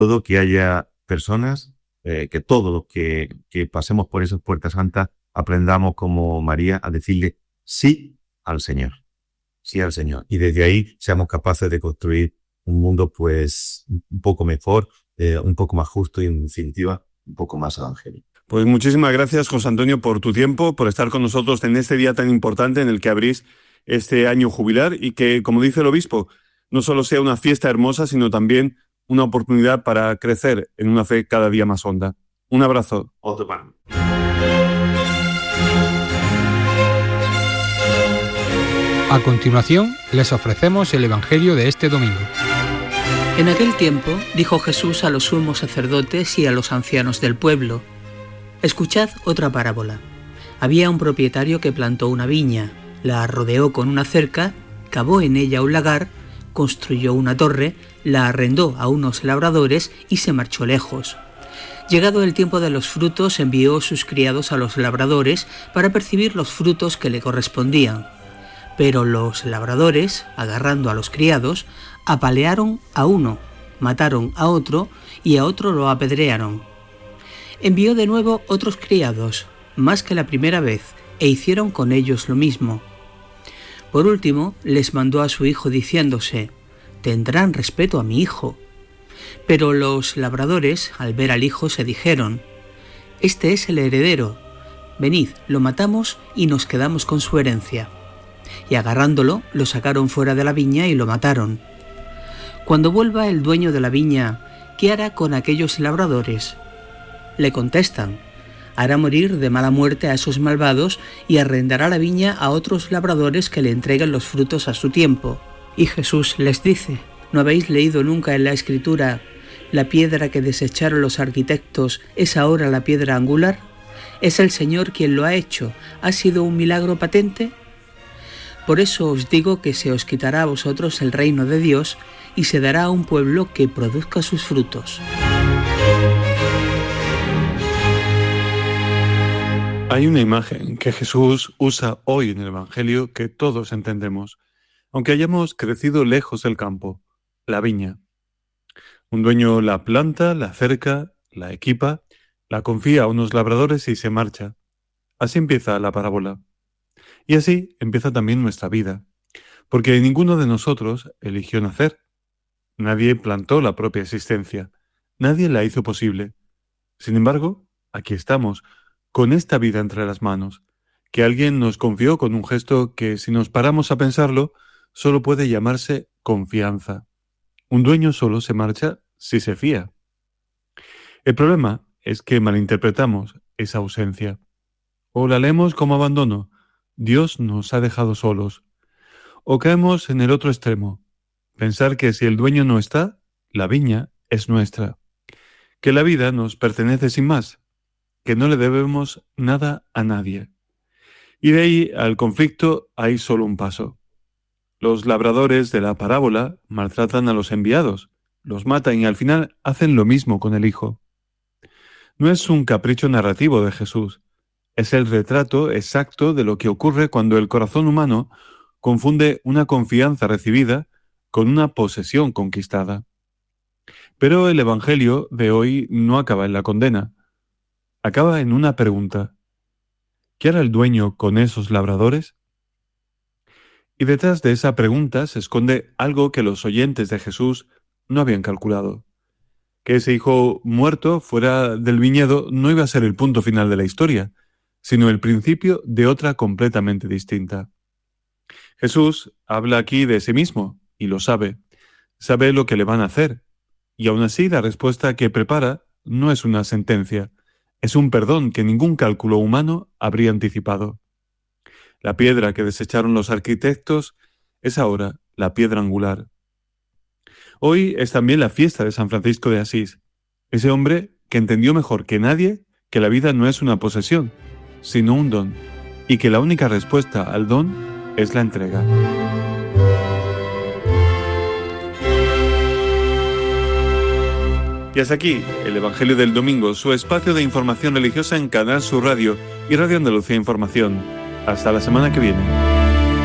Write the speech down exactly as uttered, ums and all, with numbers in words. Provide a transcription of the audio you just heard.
todo que haya personas, eh, que todos los que, que pasemos por esas puertas santas aprendamos como María a decirle sí al Señor, sí al Señor. Y desde ahí seamos capaces de construir un mundo pues un poco mejor, eh, un poco más justo y en definitiva un poco más evangélico. Pues muchísimas gracias, José Antonio, por tu tiempo, por estar con nosotros en este día tan importante en el que abrís este año jubilar y que, como dice el obispo, no solo sea una fiesta hermosa, sino también una oportunidad para crecer en una fe cada día más honda. Un abrazo. Otro pan. A continuación, les ofrecemos el Evangelio de este domingo. En aquel tiempo dijo Jesús a los sumos sacerdotes y a los ancianos del pueblo: escuchad otra parábola. Había un propietario que plantó una viña, la rodeó con una cerca, cavó en ella un lagar, construyó una torre, la arrendó a unos labradores y se marchó lejos. Llegado el tiempo de los frutos, envió sus criados a los labradores para percibir los frutos que le correspondían. Pero los labradores, agarrando a los criados, apalearon a uno, mataron a otro y a otro lo apedrearon. Envió de nuevo otros criados, más que la primera vez, e hicieron con ellos lo mismo. Por último, les mandó a su hijo diciéndose: tendrán respeto a mi hijo. Pero los labradores, al ver al hijo, se dijeron: este es el heredero, venid, lo matamos y nos quedamos con su herencia. Y agarrándolo, lo sacaron fuera de la viña y lo mataron. Cuando vuelva el dueño de la viña, ¿qué hará con aquellos labradores? Le contestan: hará morir de mala muerte a esos malvados y arrendará la viña a otros labradores que le entreguen los frutos a su tiempo. Y Jesús les dice: ¿no habéis leído nunca en la Escritura: la piedra que desecharon los arquitectos es ahora la piedra angular? Es el Señor quien lo ha hecho. ¿Ha sido un milagro patente? Por eso os digo que se os quitará a vosotros el reino de Dios y se dará a un pueblo que produzca sus frutos. Hay una imagen que Jesús usa hoy en el Evangelio que todos entendemos, aunque hayamos crecido lejos del campo: la viña. Un dueño la planta, la cerca, la equipa, la confía a unos labradores y se marcha. Así empieza la parábola. Y así empieza también nuestra vida, porque ninguno de nosotros eligió nacer. Nadie plantó la propia existencia, nadie la hizo posible. Sin embargo, aquí estamos, con esta vida entre las manos, que alguien nos confió con un gesto que, si nos paramos a pensarlo, solo puede llamarse confianza. Un dueño solo se marcha si se fía. El problema es que malinterpretamos esa ausencia, o la leemos como abandono: Dios nos ha dejado solos. O caemos en el otro extremo, pensar que si el dueño no está, la viña es nuestra, que la vida nos pertenece sin más, que no le debemos nada a nadie. Y de ahí al conflicto hay solo un paso. Los labradores de la parábola maltratan a los enviados, los matan y al final hacen lo mismo con el hijo. No es un capricho narrativo de Jesús, es el retrato exacto de lo que ocurre cuando el corazón humano confunde una confianza recibida con una posesión conquistada. Pero el Evangelio de hoy no acaba en la condena, acaba en una pregunta: ¿qué hará el dueño con esos labradores? Y detrás de esa pregunta se esconde algo que los oyentes de Jesús no habían calculado: que ese hijo muerto fuera del viñedo no iba a ser el punto final de la historia, sino el principio de otra completamente distinta. Jesús habla aquí de sí mismo, y lo sabe. Sabe lo que le van a hacer, y aún así la respuesta que prepara no es una sentencia, es un perdón que ningún cálculo humano habría anticipado. La piedra que desecharon los arquitectos es ahora la piedra angular. Hoy es también la fiesta de San Francisco de Asís, ese hombre que entendió mejor que nadie que la vida no es una posesión, sino un don, y que la única respuesta al don es la entrega. Y hasta aquí el Evangelio del Domingo, su espacio de información religiosa en Canal Sur Radio y Radio Andalucía Información. Hasta la semana que viene.